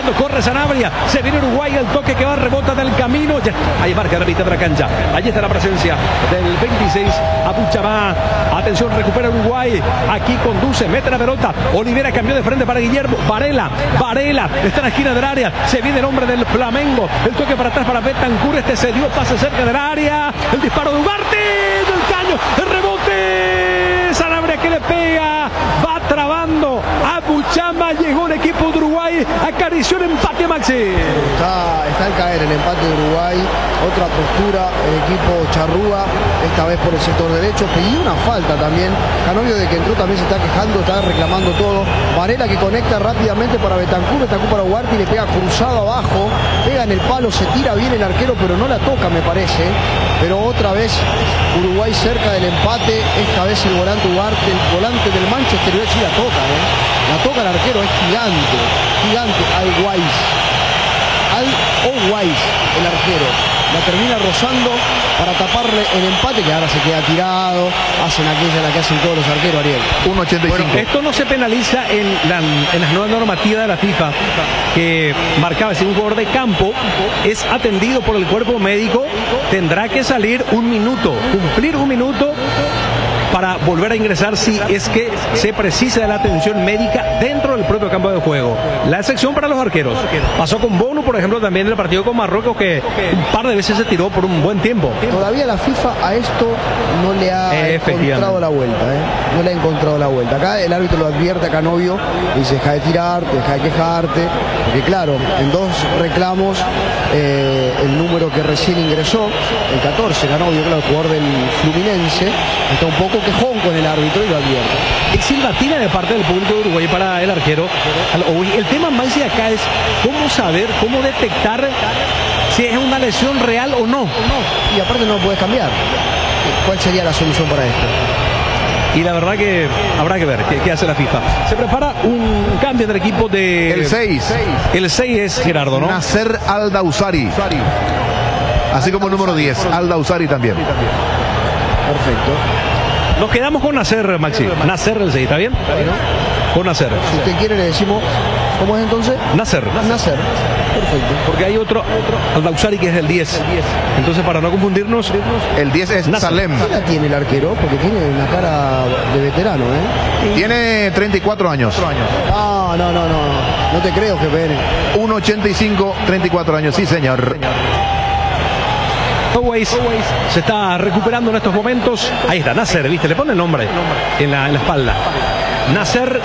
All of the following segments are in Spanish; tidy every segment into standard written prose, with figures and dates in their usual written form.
Buscando, corre Sanabria. Se viene Uruguay, el toque que va, rebota del camino. Ya, ahí marca la mitad de la cancha. Allí está la presencia del 26, Abuchamá. Atención, recupera Uruguay. Aquí conduce, mete la pelota. Olivera cambió de frente para Guillermo. Varela está en la esquina del área. Se viene el hombre del Flamengo. El toque para atrás para Betancur. Este se dio pase cerca del área. El disparo de Ugarte. Del caño. El rebote. Sanabria que le pega. Va trabando. Abuchamá, llegó el equipo de Uruguay. Acarició el empate, Maxi. Está al caer el empate de Uruguay. Otra postura, el equipo charrúa, esta vez por el sector derecho. Pidió una falta también. Canovio, de que entró, también se está quejando, está reclamando todo. Varela que conecta rápidamente para Betancur. Betancur para Ugarte y le pega cruzado abajo. Pega en el palo, se tira bien el arquero, pero no la toca, me parece. Pero otra vez Uruguay cerca del empate. Esta vez el volante Ugarte, el volante del Manchester United, sí la toca, La toca el arquero, es gigante. Al-Owais, el arquero. La termina rozando para taparle el empate, que ahora se queda tirado. Hacen aquella la que hacen todos los arqueros, Ariel. 1.85. Bueno, esto no se penaliza en las nuevas normativas de la FIFA, que marcaba si un jugador de campo es atendido por el cuerpo médico, tendrá que salir cumplir un minuto para volver a ingresar si es que se precisa de la atención médica dentro del propio campo de juego. La excepción para los arqueros. Pasó con Bono, por ejemplo, también en el partido con Marruecos, que un par de veces se tiró por un buen tiempo. Todavía la FIFA a esto no le ha encontrado la vuelta, No le ha encontrado la vuelta. Acá el árbitro lo advierte a Canovio, dice: deja de tirarte, deja de quejarte, porque claro, en dos reclamos, el número que recién ingresó, el 14, Canovio, claro, el jugador del Fluminense, está un poco quejón con el árbitro y lo advierte. Es silbatina de parte del público de Uruguay para el arquero. El tema más de acá es cómo saber, cómo detectar si es una lesión real o no. Y aparte no lo puedes cambiar. ¿Cuál sería la solución para esto? Y la verdad que habrá que ver qué hace la FIFA. Se prepara un cambio del equipo de... El 6. El 6 es Gerardo, ¿no? Nasser Al-Dawsari. Así como el número 10, Al-Dawsari también. Perfecto. Nos quedamos con Nasser, Maxi. Nasser el 6, ¿está bien? Con Nasser. Si usted quiere le decimos, ¿cómo es entonces? Nasser. Perfecto. Porque hay otro Al-Dawsari que es el 10. Entonces, para no confundirnos, el 10 es Nasser. Salem. ¿Qué la tiene el arquero? Porque tiene una cara de veterano, Tiene 34 años. No te creo, jefe. 1.85, 34 años, sí señor. Owais se está recuperando en estos momentos. Ahí está, Nasser, ¿viste? Le pone el nombre en la espalda. Nasser,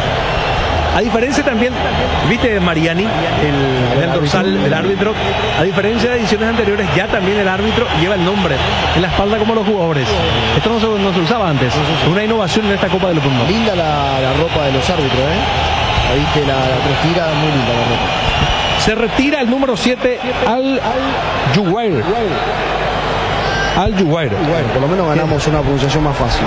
a diferencia también, ¿viste? Mariani, el dorsal del árbitro. A diferencia de ediciones anteriores, ya también el árbitro lleva el nombre en la espalda como los jugadores. Esto no se usaba antes. Una innovación en esta Copa del Mundo. Linda la ropa de los árbitros, Ahí que la tira, muy linda la ropa. Se retira el número 7 Al-Juwair. Al-Juwair. Bueno, por lo menos ganamos una pronunciación más fácil.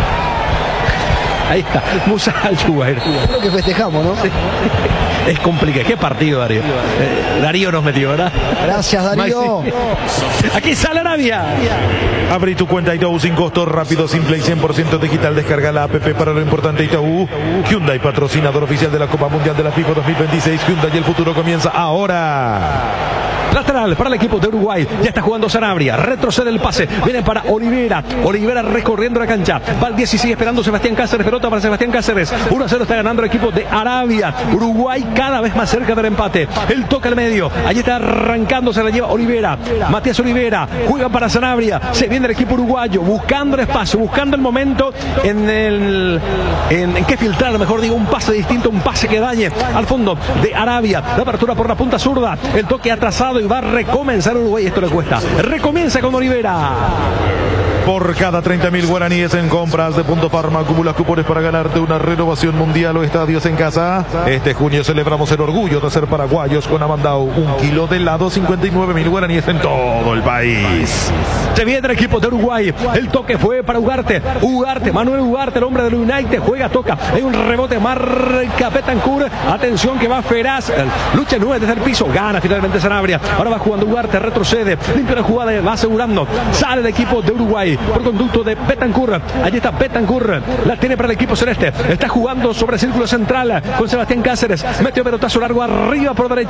Ahí está, Musa Al-Juwair. Creo que festejamos, ¿no? Sí. Es complicado. ¿Qué partido, Darío? Darío nos metió, ¿verdad? Gracias, Darío. Aquí sale Arabia. Abrí tu cuenta Itaú sin costo, rápido, simple y 100% digital. Descarga la app para lo importante. Itaú. Hyundai, patrocinador oficial de la Copa Mundial de la FIFA 2026. Hyundai, el futuro comienza ahora. Lateral para el equipo de Uruguay. Ya está jugando Sanabria. Retrocede el pase. Viene para Olivera. Olivera recorriendo la cancha. Va el 10 y sigue esperando Sebastián Cáceres. Pelota para Sebastián Cáceres. 1-0 está ganando el equipo de Arabia. Uruguay cada vez más cerca del empate. El toque al medio. Allí está arrancando. Se la lleva Olivera. Matías Olivera. Juega para Sanabria. Se viene el equipo uruguayo. Buscando el espacio. Buscando el momento en que filtrar. Mejor digo, un pase distinto. Un pase que dañe al fondo de Arabia. La apertura por la punta zurda. El toque atrasado. Y va a recomenzar Uruguay. Esto le cuesta. Recomienza con Olivera. Por cada 30.000 guaraníes en compras de Punto Farma, acumulas cupones para ganarte una renovación mundial o estadios en casa. Este junio celebramos el orgullo de ser paraguayos con Amandao. 1 kilo de helado, 59.000 guaraníes en todo el país. Se viene el equipo de Uruguay. El toque fue para Ugarte. Manuel Ugarte, el hombre del United, juega, toca. Hay un rebote, marca Betancur. Atención que va Feraz. Lucha en 9 desde el piso. Gana finalmente Sanabria. Ahora va jugando Ugarte, retrocede. Limpia la jugada, va asegurando. Sale el equipo de Uruguay por conducto de Betancur. Allí está Betancur. La tiene para el equipo celeste. Está jugando sobre el círculo central con Sebastián Cáceres. Metió pelotazo largo arriba por derecha.